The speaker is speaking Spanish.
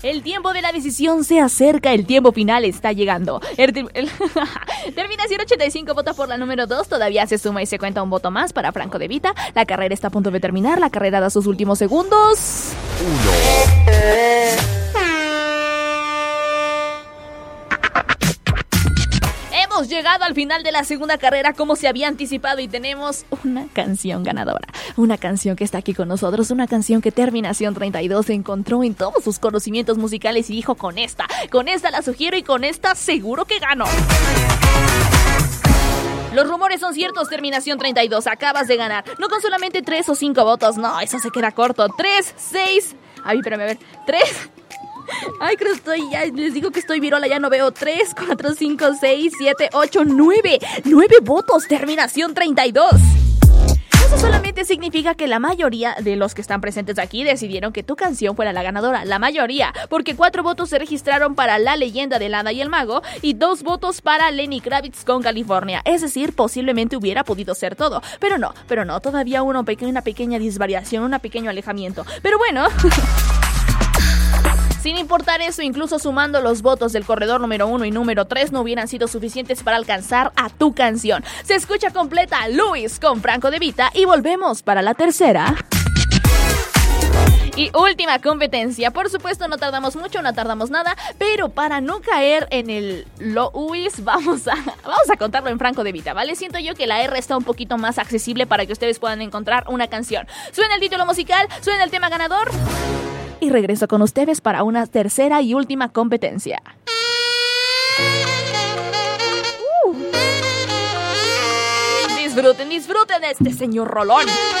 El tiempo de la decisión se acerca, el tiempo final está llegando. Terminación 85 vota por la número 2, todavía se suma y se cuenta un voto más para Franco De Vita. La carrera está a punto de terminar, la carrera da sus últimos segundos. 1. Hemos llegado al final de la segunda carrera como se había anticipado y tenemos una canción ganadora. Una canción que está aquí con nosotros, una canción que Terminación 32 encontró en todos sus conocimientos musicales y dijo con esta la sugiero y con esta seguro que gano. Los rumores son ciertos, Terminación 32, acabas de ganar. No con solamente 3 o 5 votos, no, eso se queda corto. 3, 6, ay, espérame, a ver, 3... Ay, creo que estoy, ya les digo que estoy virola, ya no veo. 3, 4, 5, 6, 7, 8, 9. 9 votos, Terminación 32. Eso solamente significa que la mayoría de los que están presentes aquí decidieron que tu canción fuera la ganadora. La mayoría, porque 4 votos se registraron para La Leyenda del Hada y el Mago y 2 votos para Lenny Kravitz con California. Es decir, posiblemente hubiera podido ser todo. Pero no, todavía una pequeña disvariación, un pequeño alejamiento. Pero bueno... Sin importar eso, incluso sumando los votos del corredor número 1 y número 3 no hubieran sido suficientes para alcanzar a tu canción. Se escucha completa Luis con Franco De Vita y volvemos para la tercera y última competencia. Por supuesto, no tardamos mucho, no tardamos nada, pero para no caer en el Luis, vamos a contarlo en Franco De Vita, ¿vale? Siento yo que la R está un poquito más accesible para que ustedes puedan encontrar una canción. Suena el título musical, suena el tema ganador. Y regreso con ustedes para una tercera y última competencia. Disfruten de este señor rolón.